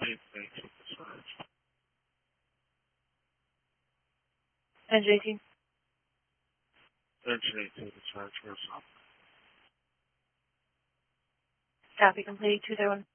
Engine 18. Engine 18 to charge. Copy complete. 201.